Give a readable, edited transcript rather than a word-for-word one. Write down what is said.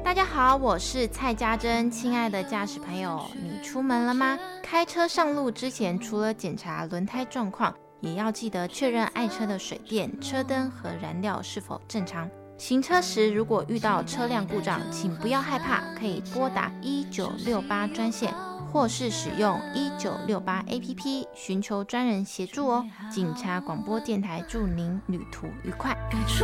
大家好，我是蔡家珍。亲爱的驾驶朋友，你出门了吗？开车上路之前，除了检查轮胎状况，也要记得确认爱车的水电、车灯和燃料是否正常。行车时如果遇到车辆故障，请不要害怕，可以拨打1968专线，或是使用1968 APP 寻求专人协助哦。警察广播电台祝您旅途愉快。